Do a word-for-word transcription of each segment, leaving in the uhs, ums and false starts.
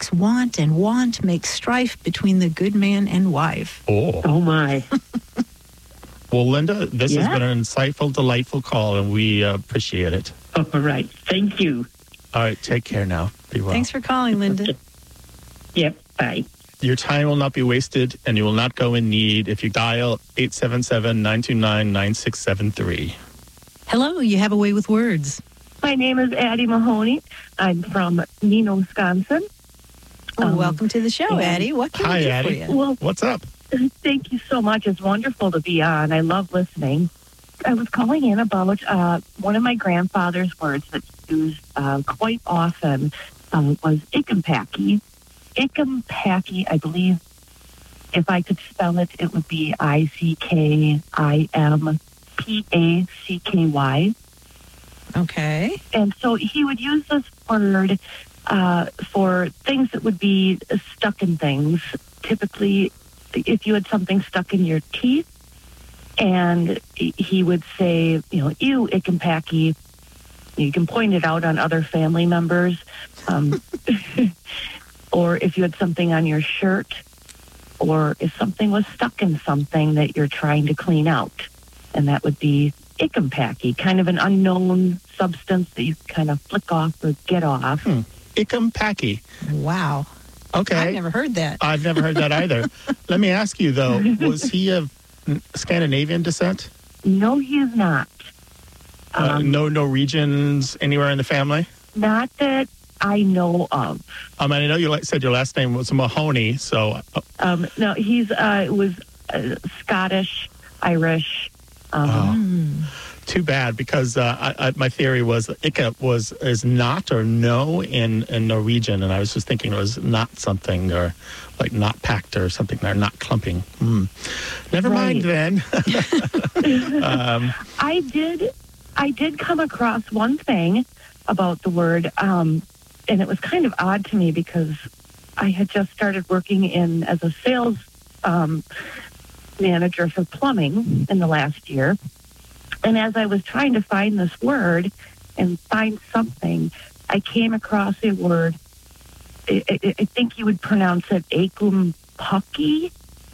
makes want, and want makes strife between the good man and wife. Oh. Oh, my. Well, Linda, this Yeah. has been an insightful, delightful call, and we uh, appreciate it. All right. Thank you. All right, take care now. Be well. Thanks for calling, Linda. Yep. Bye. Your time will not be wasted, and you will not go in need if you dial eight seven seven, nine two nine, nine six seven three. Hello, you have a way with words. My name is Addie Mahoney. I'm from Neenah, Wisconsin. Oh, Um, welcome to the show, and- Addie. What can Hi, we do Addie. for you? Well, What's up? thank you so much. It's wonderful to be on. I love listening. I was calling in about uh, one of my grandfather's words that's used uh, quite often um, was ikampaki. Ikampaki, I believe, if I could spell it, it would be I C K I M P A C K Y. Okay. And so he would use this word uh, for things that would be stuck in things. Typically, if you had something stuck in your teeth, and he would say, you know, ew, ikampaki. You can point it out on other family members. Um, or if you had something on your shirt, or if something was stuck in something that you're trying to clean out. And that would be ikampaki, kind of an unknown substance that you kind of flick off or get off. Hmm. Ikampaki. Wow. Okay. I've never heard that. I've never heard that either. Let me ask you, though, was he of Scandinavian descent? No, he is not. Uh, Um, no Norwegians anywhere in the family? Not that I know of. Um, I know you like- said your last name was Mahoney, so... Uh, Um, no, he's uh, was uh, Scottish, Irish. Um, Oh. Too bad, because uh, I, I, my theory was that Ika was is not or no in, in Norwegian, and I was just thinking it was not something, or like not packed or something, or not clumping. Hmm. Never mind then. um, I did, I did come across one thing about the word, um, and it was kind of odd to me because I had just started working in as a sales um, manager for plumbing in the last year. And as I was trying to find this word and find something, I came across a word. I, I, I think you would pronounce it ikumpaki,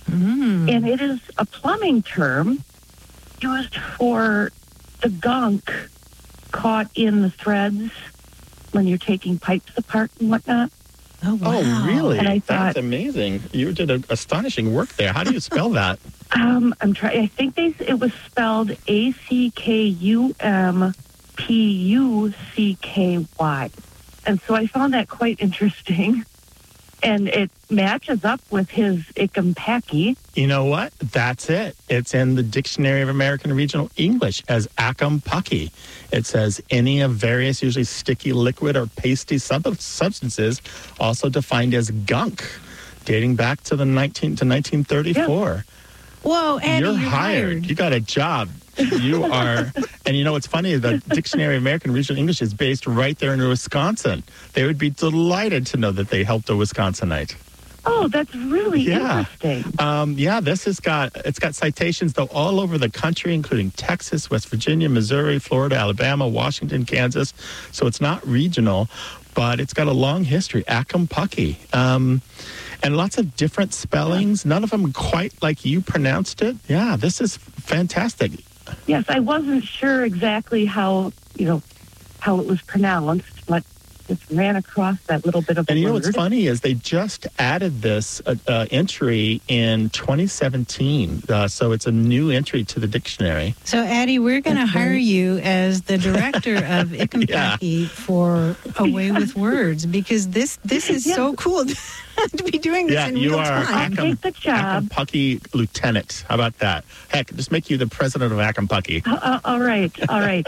Mm. and it is a plumbing term used for the gunk caught in the threads when you're taking pipes apart and whatnot. Oh, wow. Oh, really? And I That's thought- amazing. You did a, astonishing work there. How do you spell that? Um, I'm trying. I think they it was spelled A C K U M P U C K Y, and so I found that quite interesting, and it matches up with his ikampaki. You know what? That's it. It's in the Dictionary of American Regional English as akampaki. It says any of various, usually sticky, liquid, or pasty sub- substances, also defined as gunk, dating back to the nineteen to nineteen thirty-four. Whoa, Addie, You're, you're hired. You got a job. You are, and you know what's funny? The Dictionary of American Regional English is based right there in Wisconsin. They would be delighted to know that they helped a Wisconsinite. Oh, that's really Yeah. interesting. Um, yeah, this has got it's got citations though all over the country, including Texas, West Virginia, Missouri, Florida, Alabama, Washington, Kansas. So it's not regional, but it's got a long history. Akampaki. Um, and lots of different spellings. None of them quite like you pronounced it. Yeah, this is fantastic. Yes, I wasn't sure exactly how you know how it was pronounced, but just ran across that little bit of a And you know word. what's funny is they just added this uh, uh, entry in twenty seventeen. Uh, so it's a new entry to the dictionary. So, Addie, we're going to hire you as the director of Ikampaki for A Way with Words, because this this is Yeah. so cool to be doing this Yeah, in you real are time. I'll take the job. Akampaki Lieutenant. How about that? Heck, just make you the president of Akampaki. Uh, uh, all right, all right.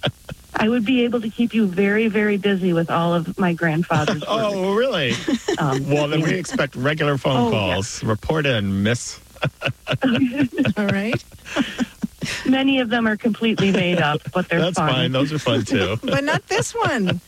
I would be able to keep you very, very busy with all of my grandfather's work. Oh, really? Um, Well, then we yeah. expect regular phone Oh, calls. Report in, miss. All right. Many of them are completely made up, but they're That's fun. fine. Those are fun, too. But not this one.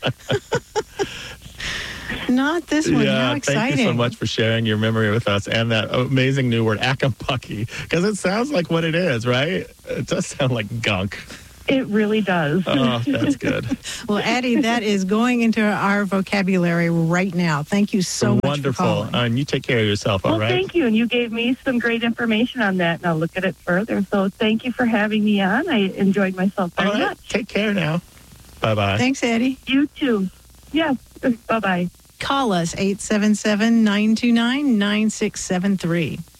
Not this one. Yeah, How exciting. thank you so much for sharing your memory with us and that amazing new word, Akampaki, because it sounds like what it is, right? It does sound like gunk. It really does. Oh, that's good. Well, Addie, that is going into our vocabulary right now. Thank you so much Wonderful. for calling. Uh, and you take care of yourself, all Well, right? thank you. And you gave me some great information on that, and I'll look at it further. So thank you for having me on. I enjoyed myself very All right. much. Take care now. Bye-bye. Thanks, Eddie. You too. Yes. Bye-bye. Call us eight seven seven, nine two nine, nine six seven three.